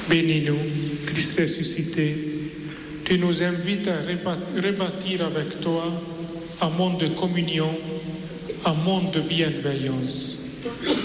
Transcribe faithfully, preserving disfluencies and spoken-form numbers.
Bénis-nous, Christ ressuscité, tu nous invites à rebâtir avec toi un monde de communion, un monde de bienveillance.